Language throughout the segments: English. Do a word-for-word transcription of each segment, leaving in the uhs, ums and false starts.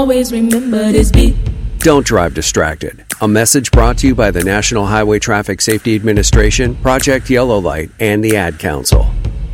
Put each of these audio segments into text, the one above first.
Always remember this beat. Don't drive distracted. A message brought to you by the National Highway Traffic Safety Administration, Project Yellow Light, and the Ad Council.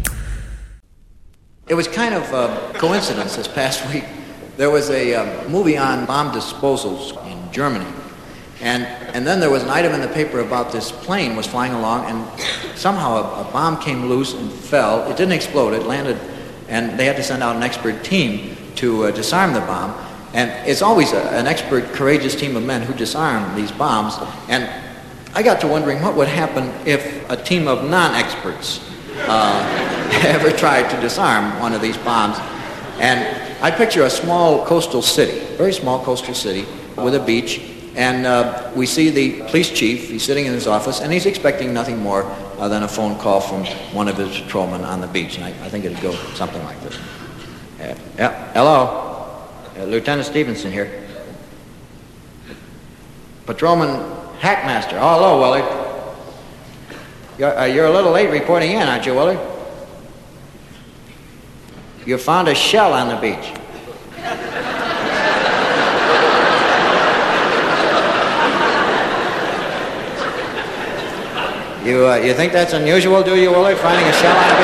It was kind of a coincidence this past week. There was a um, movie on bomb disposals in Germany. And and then there was an item in the paper about this plane was flying along, and somehow a, a bomb came loose and fell. It didn't explode, it landed, and they had to send out an expert team to uh, disarm the bomb. And it's always a, an expert, courageous team of men who disarm these bombs. And I got to wondering what would happen if a team of non-experts uh, ever tried to disarm one of these bombs. And I picture a small coastal city, very small coastal city with a beach. And uh, we see the police chief, he's sitting in his office, and he's expecting nothing more uh, than a phone call from one of his patrolmen on the beach. And I, I think it'd go something like this. Uh, yeah, hello. Uh, Lieutenant Stevenson here. Patrolman Hackmaster. Oh, hello, Willard. You're, uh, you're a little late reporting in, aren't you, Willard? You found a shell on the beach. You, uh, you think that's unusual, do you, Willard, finding a shell on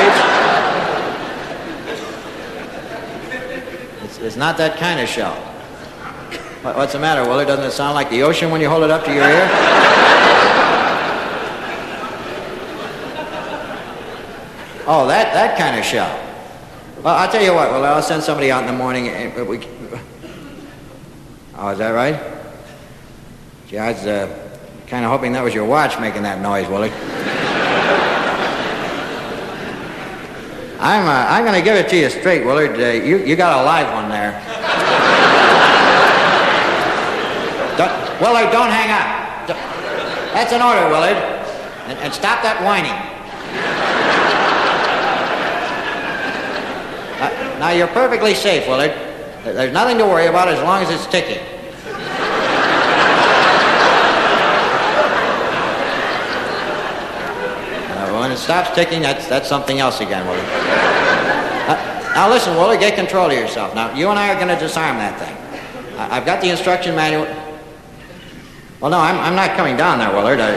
a beach? It's, it's not that kind of shell. What, what's the matter, Willard? Doesn't it sound like the ocean when you hold it up to your ear? Oh, that, that kind of shell. Well, I'll tell you what, Willard, I'll send somebody out in the morning. And we, oh, is that right? Gee, I was uh, kind of hoping that was your watch making that noise, Willard. I'm, uh, I'm going to give it to you straight, Willard. Uh, you, you got a live one there. Don't, Willard, don't hang up. Don't, that's an order, Willard. And, and stop that whining. Uh, now, you're perfectly safe, Willard. There's nothing to worry about as long as it's ticking. When it stops ticking, that's, that's something else again, Willard. Uh, now listen, Willard, get control of yourself. Now, you and I are going to disarm that thing. I, I've got the instruction manual. Well, no, I'm, I'm not coming down there, Willard. I...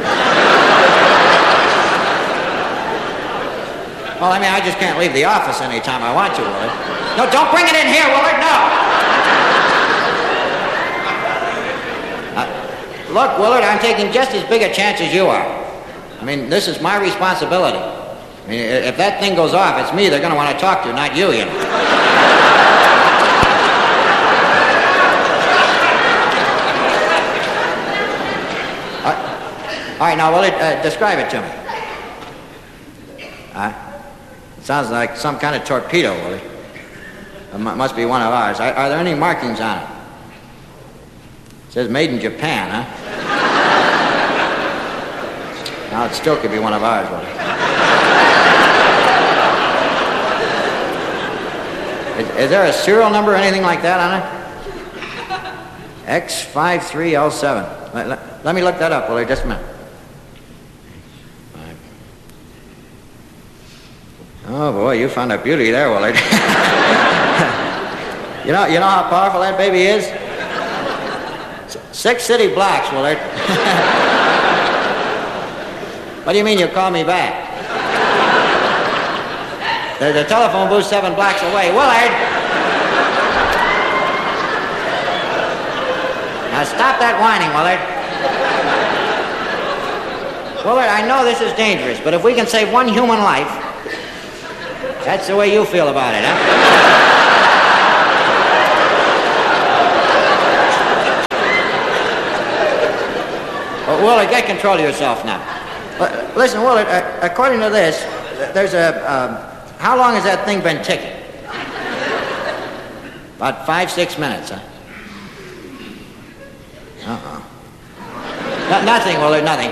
Well, I mean, I just can't leave the office anytime I want to, Willard. No, don't bring it in here, Willard, no! Uh, look, Willard, I'm taking just as big a chance as you are. I mean, this is my responsibility. I mean, if that thing goes off, it's me they're going to want to talk to, not you, you know. all, right. all right, now, Willard, uh, describe it to me. Uh, it sounds like some kind of torpedo, Willard. It m- must be one of ours. Are, are there any markings on it? It says made in Japan, huh? Now, it still could be one of ours, Willard. is, is there a serial number or anything like that on it? X five three L seven. Let, let, let me look that up, Willard, just a minute. Oh, boy, you found a beauty there, Willard. you know, you know how powerful that baby is? Six city blocks, Willard. What do you mean you call me back? There's a telephone booth seven blocks away. Willard! Now stop that whining, Willard. Willard, I know this is dangerous, but if we can save one human life, that's the way you feel about it, huh? Well, Willard, get control of yourself now. Uh, listen, Willard, uh, according to this, there's a, um, how long has that thing been ticking? About five, six minutes, huh? Uh-uh. No, nothing, Willard, nothing.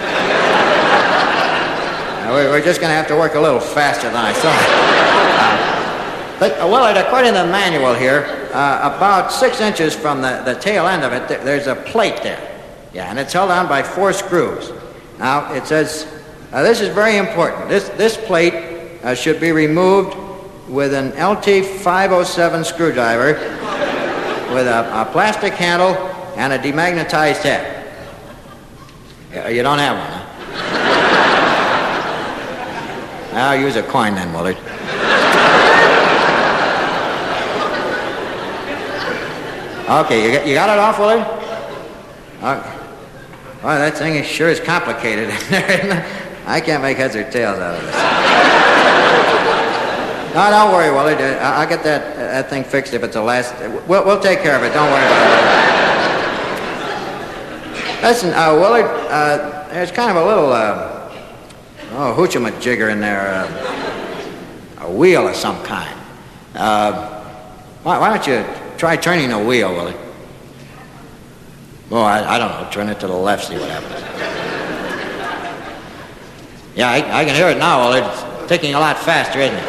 Uh, we're, we're just going to have to work a little faster than I thought. Uh, but, uh, Willard, according to the manual here, uh, about six inches from the, the tail end of it, th- there's a plate there. Yeah, and it's held on by four screws. Now, it says, uh, this is very important. This, this plate uh, should be removed with an L T five oh seven screwdriver with a, a plastic handle and a demagnetized head. You, you don't have one, huh? I'll use a coin then, Willard. Okay, you got, you got it off, Willard? Okay. Well, that thing is sure is complicated. I can't make heads or tails out of this. No, don't worry, Willard. I'll get that that thing fixed if it's the last. We'll, we'll take care of it. Don't worry about it. Listen, uh, Willard, uh, there's kind of a little, uh, oh, hoochie-majigger in there. Uh, a wheel of some kind. Uh, why, why don't you try turning the wheel, Willard? Oh, I, I don't know. Turn it to the left, see what happens. Yeah, I, I can hear it now, Willard. It's ticking a lot faster, isn't it?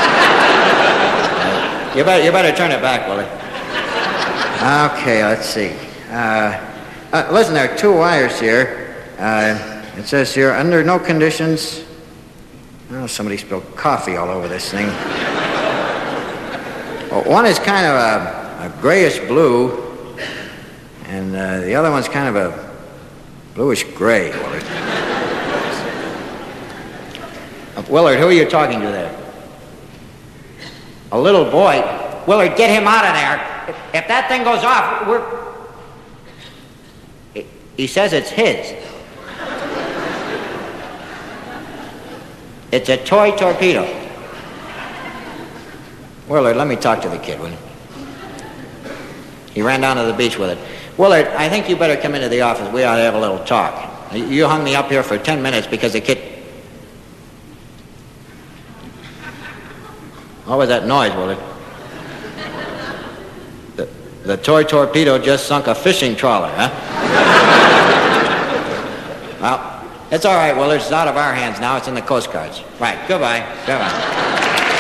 uh, you, better, you better turn it back, Willard. Okay, let's see. Uh, uh, listen, there are two wires here. Uh, it says here, under no conditions... Oh, somebody spilled coffee all over this thing. Well, one is kind of a, a grayish blue, and uh, the other one's kind of a bluish gray, Willard. Uh, Willard, who are you talking to there? A little boy? Willard, get him out of there. If, if that thing goes off, we're... He, he says it's his. It's a toy torpedo. Willard, let me talk to the kid, will you? He ran down to the beach with it. Willard, I think you better come into the office. We ought to have a little talk. You hung me up here for ten minutes because the kid... What was that noise, Willard? The, the toy torpedo just sunk a fishing trawler, huh? Well, it's all right, Willard. It's out of our hands now. It's in the Coast Guard's. Right. Goodbye. Goodbye.